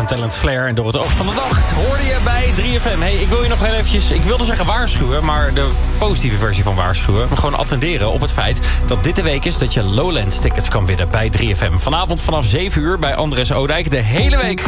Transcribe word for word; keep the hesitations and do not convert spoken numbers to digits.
Talent Flair en door het oog van de dag hoorde je bij drie F M. Hey, ik wil je nog heel eventjes, ik wilde zeggen waarschuwen, maar de positieve versie van waarschuwen. Maar gewoon attenderen op het feit dat dit de week is dat je Lowlands tickets kan winnen bij drie F M. Vanavond vanaf zeven uur bij Andres Oudijk de hele week.